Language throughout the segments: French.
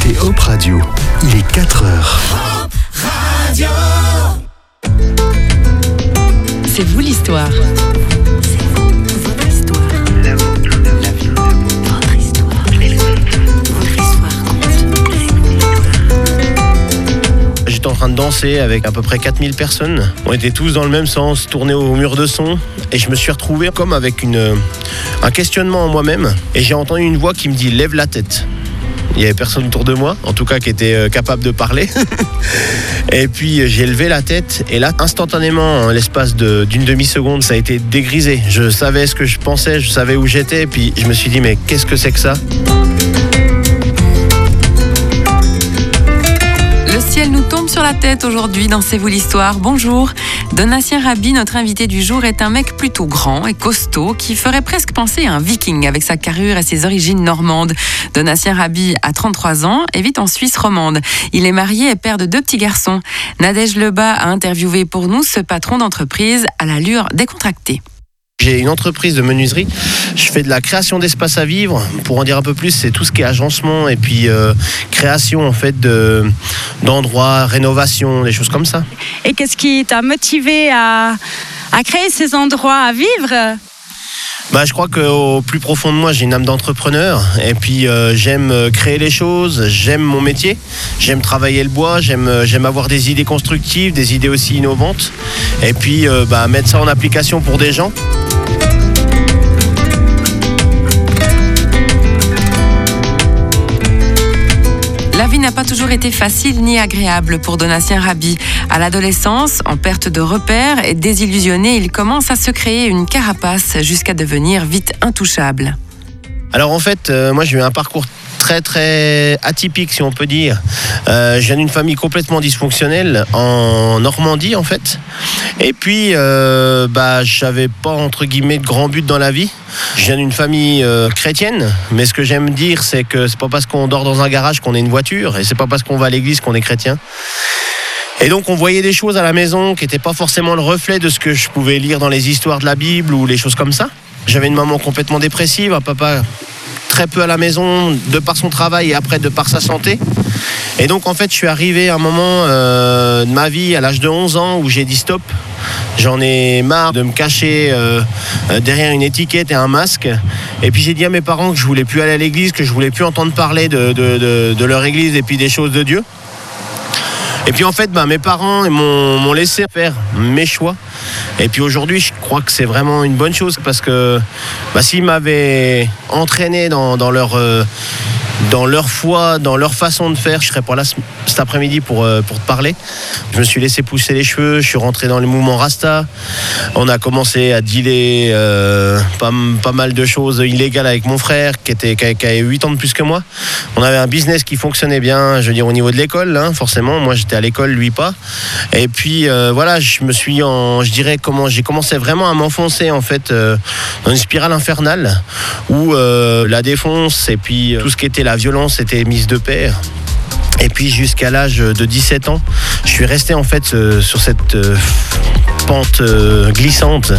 écoutez Hop Radio, il est 4 heures. Hop Radio. C'est vous l'histoire. C'est vous, votre histoire. Votre histoire. Votre histoire. J'étais en train de danser avec à peu près 4000 personnes. On était tous dans le même sens, tournés au mur de son. Et je me suis retrouvé comme avec un questionnement en moi-même. Et j'ai entendu une voix qui me dit « Lève la tête ». Il n'y avait personne autour de moi, en tout cas qui était capable de parler. Et puis j'ai levé la tête et là, instantanément, en l'espace d'une demi-seconde, ça a été dégrisé. Je savais ce que je pensais, je savais où j'étais. Et puis je me suis dit, mais qu'est-ce que c'est que ça ? Le ciel nous tombe sur la tête aujourd'hui dans C'est vous l'histoire. Bonjour. Donatien Raby, notre invité du jour, est un mec plutôt grand et costaud qui ferait presque penser à un viking avec sa carrure et ses origines normandes. Donatien Raby a 33 ans et vit en Suisse romande. Il est marié et père de 2 petits garçons. Nadège Lebas a interviewé pour nous ce patron d'entreprise à l'allure décontractée. J'ai une entreprise de menuiserie, je fais de la création d'espace à vivre. Pour en dire un peu plus, c'est tout ce qui est agencement et puis création en fait d'endroits, rénovation, des choses comme ça. Et qu'est-ce qui t'a motivé à créer ces endroits à vivre ? Je crois qu'au plus profond de moi, j'ai une âme d'entrepreneur. Et puis, j'aime créer les choses, j'aime mon métier, j'aime travailler le bois, j'aime avoir des idées constructives, des idées aussi innovantes. Et puis, mettre ça en application pour des gens. La vie n'a pas toujours été facile ni agréable pour Donatien Raby. À l'adolescence, en perte de repères et désillusionné, il commence à se créer une carapace jusqu'à devenir vite intouchable. Alors en fait, moi j'ai eu un parcours très très atypique si on peut dire. Je viens d'une famille complètement dysfonctionnelle en Normandie en fait. Et puis j'avais pas entre guillemets de grand but dans la vie. Je viens d'une famille chrétienne, mais ce que j'aime dire c'est que c'est pas parce qu'on dort dans un garage qu'on est une voiture et c'est pas parce qu'on va à l'église qu'on est chrétien. Et donc on voyait des choses à la maison qui n'étaient pas forcément le reflet de ce que je pouvais lire dans les histoires de la Bible ou les choses comme ça. J'avais une maman complètement dépressive, un papa très peu à la maison de par son travail et après de par sa santé. Et donc en fait je suis arrivé à un moment de ma vie à l'âge de 11 ans où j'ai dit stop. J'en ai marre de me cacher derrière une étiquette et un masque. Et puis j'ai dit à mes parents que je voulais plus aller à l'église, que je voulais plus entendre parler de leur église et puis des choses de Dieu. Et puis en fait, mes parents m'ont laissé faire mes choix. Et puis aujourd'hui, je crois que c'est vraiment une bonne chose parce que s'ils m'avaient entraîné dans leur foi, dans leur façon de faire, je serais pas là cet après-midi pour te parler. Je me suis laissé pousser les cheveux, je suis rentré dans le mouvement Rasta. On a commencé à dealer pas mal de choses illégales avec mon frère qui avait 8 ans de plus que moi. On avait un business qui fonctionnait bien, je veux dire au niveau de l'école, hein, forcément. Moi j'étais à l'école, lui pas. Et puis j'ai commencé vraiment à m'enfoncer en fait dans une spirale infernale où la défonce et puis tout ce qui était la violence était mise de pair. Et puis jusqu'à l'âge de 17 ans, je suis resté en fait sur cette pente glissante.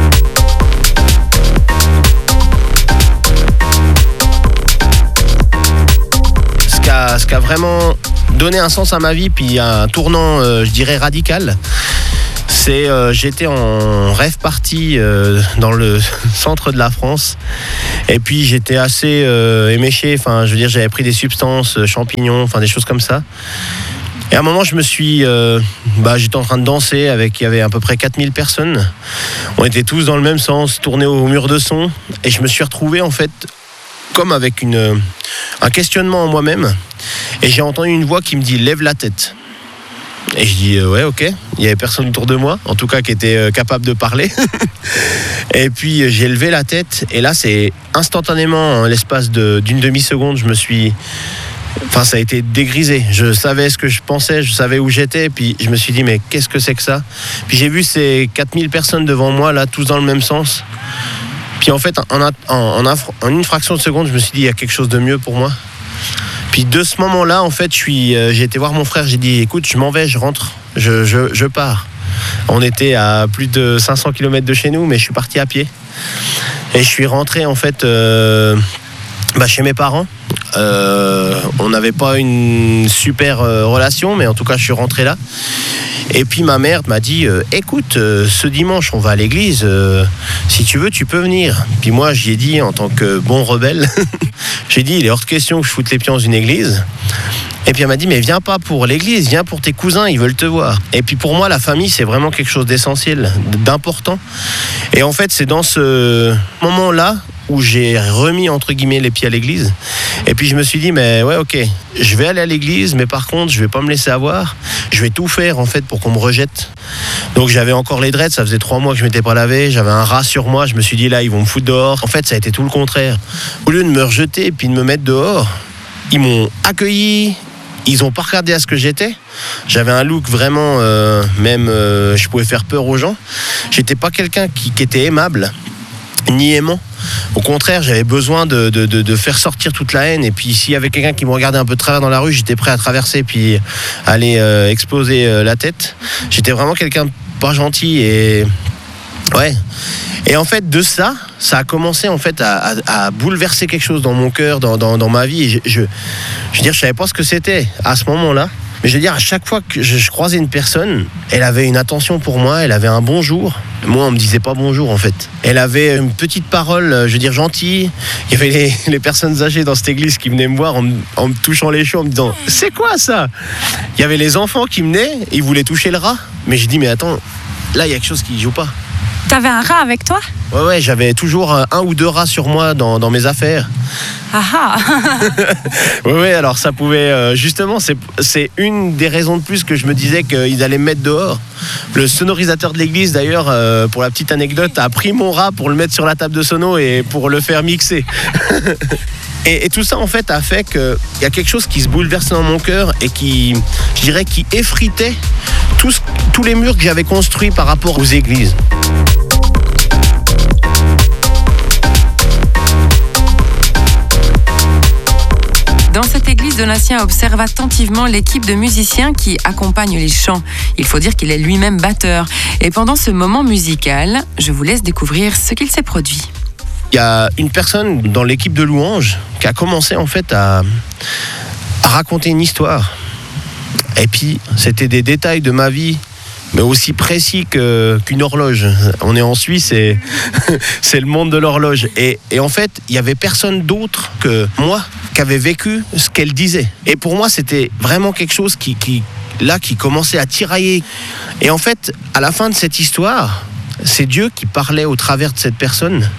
Ce qui a vraiment donné un sens à ma vie, puis un tournant, je dirais, radical. J'étais en rêve party dans le centre de la France et puis j'étais assez éméché, j'avais pris des substances, champignons, des choses comme ça. Et à un moment j'étais en train de danser il y avait à peu près 4000 personnes. On était tous dans le même sens, tournés au mur de son et je me suis retrouvé en fait comme avec un questionnement en moi-même et j'ai entendu une voix qui me dit « Lève la tête ». Et je dis ouais, ok, il n'y avait personne autour de moi, en tout cas qui était capable de parler. Et puis j'ai levé la tête et là c'est instantanément, en l'espace d'une demi-seconde, ça a été dégrisé. Je savais ce que je pensais, je savais où j'étais, puis je me suis dit mais qu'est-ce que c'est que ça ? Puis j'ai vu ces 4000 personnes devant moi là, tous dans le même sens. Puis en fait en une fraction de seconde, je me suis dit il y a quelque chose de mieux pour moi. Puis de ce moment-là, en fait, j'ai été voir mon frère, j'ai dit, écoute, je m'en vais, je rentre, je pars. On était à plus de 500 km de chez nous, mais je suis parti à pied. Et je suis rentré, en fait, chez mes parents. On n'avait pas une super relation, mais en tout cas, je suis rentré là. Et puis ma mère m'a dit écoute, ce dimanche on va à l'église, si tu veux tu peux venir. Puis moi j'y ai dit en tant que bon rebelle, j'ai dit il est hors de question que je foute les pieds dans une église. Et puis elle m'a dit mais viens pas pour l'église, viens pour tes cousins, ils veulent te voir. Et puis pour moi la famille c'est vraiment quelque chose d'essentiel, d'important. Et en fait c'est dans ce moment-là où j'ai remis entre guillemets les pieds à l'église. Et puis je me suis dit mais ouais ok, je vais aller à l'église, mais par contre je vais pas me laisser avoir. Je vais tout faire en fait pour qu'on me rejette. Donc j'avais encore les dreads, ça faisait 3 mois que je m'étais pas lavé, j'avais un rat sur moi, je me suis dit là ils vont me foutre dehors. En fait ça a été tout le contraire. Au lieu de me rejeter et puis de me mettre dehors, ils m'ont accueilli. Ils ont pas regardé à ce que j'étais. J'avais un look vraiment, je pouvais faire peur aux gens. J'étais pas quelqu'un qui était aimable, ni aimant. Au contraire, j'avais besoin de faire sortir toute la haine. Et puis s'il y avait quelqu'un qui me regardait un peu de travers dans la rue, j'étais prêt à traverser puis aller exploser la tête. J'étais vraiment quelqu'un de pas gentil et ouais. Et en fait, de ça a commencé en fait à bouleverser quelque chose dans mon cœur, dans ma vie. Et je veux dire, je savais pas ce que c'était à ce moment-là. Mais je veux dire, à chaque fois que je croisais une personne, elle avait une attention pour moi, elle avait un bonjour. Moi, on me disait pas bonjour en fait. Elle avait une petite parole, je veux dire, gentille. Il y avait les personnes âgées dans cette église qui venaient me voir en me touchant les cheveux, en me disant « C'est quoi ça ?» Il y avait les enfants qui venaient, ils voulaient toucher le rat. Mais je dis « Mais attends, là, il y a quelque chose qui joue pas. » T'avais un rat avec toi? Ouais, j'avais toujours 1 ou 2 rats sur moi dans mes affaires. Ah. Ouais, alors ça pouvait... justement, c'est une des raisons de plus que je me disais qu'ils allaient me mettre dehors. Le sonorisateur de l'église, d'ailleurs, pour la petite anecdote, a pris mon rat pour le mettre sur la table de sono et pour le faire mixer. Et tout ça, en fait, a fait qu'il y a quelque chose qui se bouleversait dans mon cœur et qui effritait tous les murs que j'avais construits par rapport aux églises. Dans cette église, Donatien observe attentivement l'équipe de musiciens qui accompagnent les chants. Il faut dire qu'il est lui-même batteur. Et pendant ce moment musical, je vous laisse découvrir ce qu'il s'est produit. Il y a une personne dans l'équipe de louanges qui a commencé en fait à raconter une histoire. Et puis, c'était des détails de ma vie, mais aussi précis qu'une horloge. On est en Suisse et c'est le monde de l'horloge. Et en fait, il n'y avait personne d'autre que moi qui avait vécu ce qu'elle disait. Et pour moi, c'était vraiment quelque chose qui commençait à tirailler. Et en fait, à la fin de cette histoire, c'est Dieu qui parlait au travers de cette personne.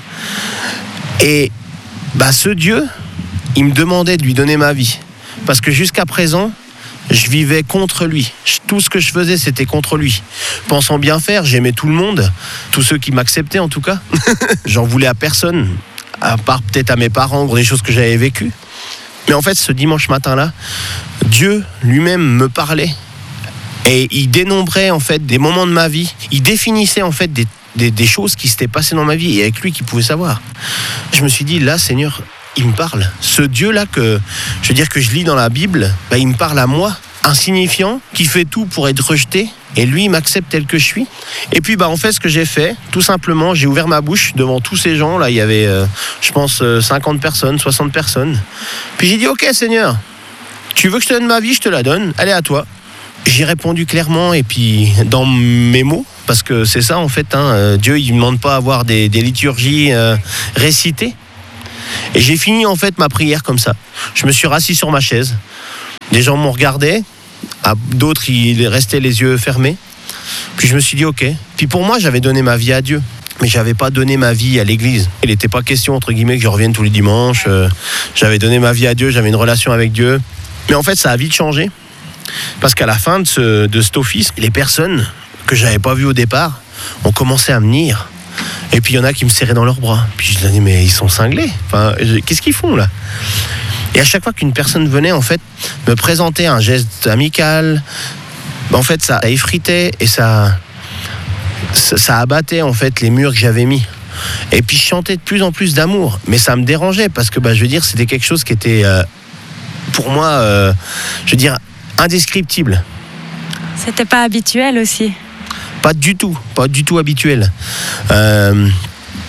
Et ce Dieu, il me demandait de lui donner ma vie. Parce que jusqu'à présent, je vivais contre lui. Tout ce que je faisais, c'était contre lui. Pensant bien faire, j'aimais tout le monde, tous ceux qui m'acceptaient en tout cas. J'en voulais à personne, à part peut-être à mes parents pour des choses que j'avais vécues. Mais en fait, ce dimanche matin-là, Dieu lui-même me parlait. Et il dénombrait en fait des moments de ma vie. Il définissait en fait des choses qui s'étaient passées dans ma vie et avec lui qui pouvait savoir. Je me suis dit, là, Seigneur, il me parle. Ce Dieu-là que je lis dans la Bible, il me parle à moi, insignifiant, qui fait tout pour être rejeté. Et lui, il m'accepte tel que je suis. Et puis, en fait, ce que j'ai fait, tout simplement, j'ai ouvert ma bouche devant tous ces gens. Là, il y avait, je pense, 50 personnes, 60 personnes. Puis j'ai dit, OK, Seigneur, tu veux que je te donne ma vie, je te la donne. Elle est à toi. J'ai répondu clairement et puis dans mes mots, parce que c'est ça en fait, Dieu il ne demande pas à avoir des liturgies récitées. Et j'ai fini en fait ma prière comme ça. Je me suis rassis sur ma chaise. Des gens m'ont regardé, d'autres ils restaient les yeux fermés. Puis je me suis dit ok. Puis pour moi j'avais donné ma vie à Dieu. Mais j'avais pas donné ma vie à l'église. Il n'était pas question entre guillemets que je revienne tous les dimanches. J'avais donné ma vie à Dieu, j'avais une relation avec Dieu. Mais en fait ça a vite changé. Parce qu'à la fin de cet office, les personnes que je n'avais pas vues au départ ont commencé à venir. Et puis il y en a qui me serraient dans leurs bras. Puis je leur dis mais ils sont cinglés. Enfin, qu'est-ce qu'ils font là? Et à chaque fois qu'une personne venait en fait me présenter un geste amical, en fait ça effritait et ça abattait en fait les murs que j'avais mis. Et puis je chantais de plus en plus d'amour. Mais ça me dérangeait parce que je veux dire c'était quelque chose qui était pour moi, je veux dire, indescriptible. C'était pas habituel aussi? Pas du tout habituel.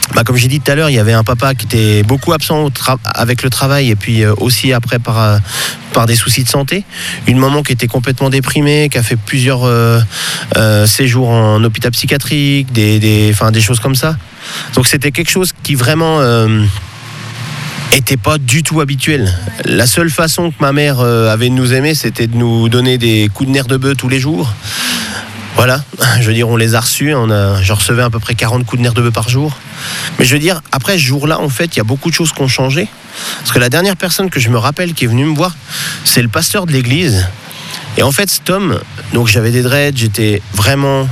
Comme j'ai dit tout à l'heure, il y avait un papa qui était beaucoup absent avec le travail et puis aussi après par des soucis de santé. Une maman qui était complètement déprimée, qui a fait plusieurs séjours en hôpital psychiatrique, des choses comme ça. Donc c'était quelque chose qui vraiment était pas du tout habituel. La seule façon que ma mère avait de nous aimer, c'était de nous donner des coups de nerf de bœuf tous les jours. Voilà, je veux dire, on les a reçus, je recevais à peu près 40 coups de nerf de bœuf par jour. Mais je veux dire, après ce jour-là, en fait, il y a beaucoup de choses qui ont changé. Parce que la dernière personne que je me rappelle qui est venue me voir, c'est le pasteur de l'église. Et en fait, cet homme, donc j'avais des dreads, j'étais vraiment...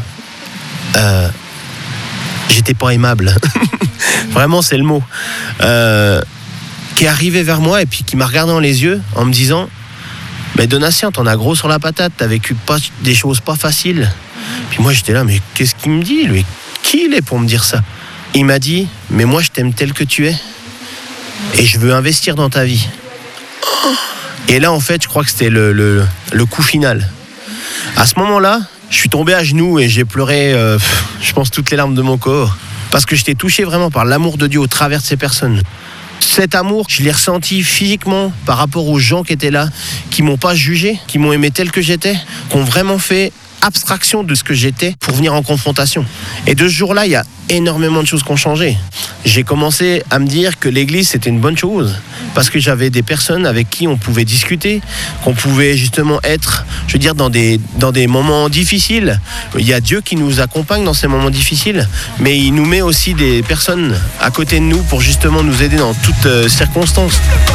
j'étais pas aimable. Vraiment, c'est le mot. Qui est arrivé vers moi et puis qui m'a regardé dans les yeux en me disant « Mais Donatien, t'en as gros sur la patate, t'as vécu des choses pas faciles. » Puis moi, j'étais là, mais qu'est-ce qu'il me dit, lui? Qui il est pour me dire ça? Il m'a dit « Mais moi, je t'aime tel que tu es et je veux investir dans ta vie. » Et là, en fait, je crois que c'était le coup final. À ce moment-là, je suis tombé à genoux et j'ai pleuré, je pense, toutes les larmes de mon corps. Parce que j'étais touché vraiment par l'amour de Dieu au travers de ces personnes. Cet amour, je l'ai ressenti physiquement par rapport aux gens qui étaient là, qui m'ont pas jugé, qui m'ont aimé tel que j'étais, qui ont vraiment fait abstraction de ce que j'étais pour venir en confrontation. Et de ce jour-là, il y a énormément de choses qui ont changé. J'ai commencé à me dire que l'église, c'était une bonne chose, parce que j'avais des personnes avec qui on pouvait discuter, qu'on pouvait justement être, je veux dire, dans des moments difficiles. Il y a Dieu qui nous accompagne dans ces moments difficiles, mais il nous met aussi des personnes à côté de nous pour justement nous aider dans toutes circonstances.